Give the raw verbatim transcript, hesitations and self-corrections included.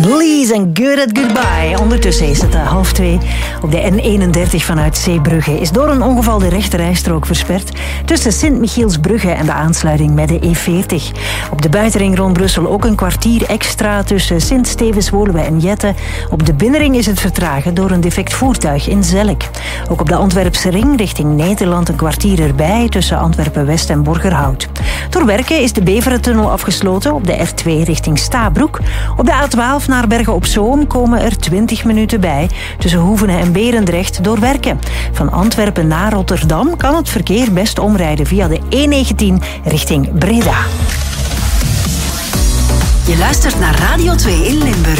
Lees en Good at Goodbye. Ondertussen is het half twee. Op de N eenendertig vanuit Zeebrugge is door een ongeval de rechterrijstrook versperd tussen Sint-Michielsbrugge en de aansluiting met de E veertig. Op de buitenring rond Brussel ook een kwartier extra tussen Sint-Stevens-Woluwe en Jette. Op de binnenring is het vertragen door een defect voertuig in Zelk. Ook op de Antwerpse ring richting Nederland een kwartier erbij tussen Antwerpen-West en Borgerhout. Door werken is de Beverentunnel afgesloten op de R twee richting Stabroek. Op de A twaalf naar Bergen op Zoom komen er twintig minuten bij tussen Hoevenen en Berendrecht door werken. Van Antwerpen naar Rotterdam kan het verkeer best omrijden via de E negentien richting Breda. Je luistert naar Radio twee in Limburg.